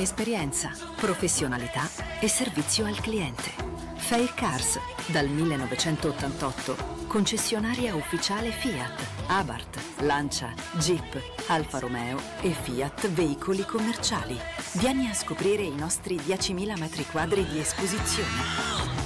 Esperienza, professionalità e servizio al cliente. Fair Cars, dal 1988, concessionaria ufficiale Fiat, Abarth, Lancia, Jeep, Alfa Romeo e Fiat Veicoli Commerciali. Vieni a scoprire i nostri 10.000 metri quadri di esposizione.